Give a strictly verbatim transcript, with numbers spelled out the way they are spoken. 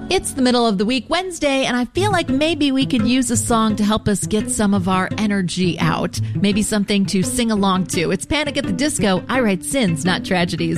It's the middle of the week, Wednesday, and I feel like maybe we could use a song to help us get some of our energy out. Maybe something to sing along to. It's Panic at the Disco. I write sins, not tragedies.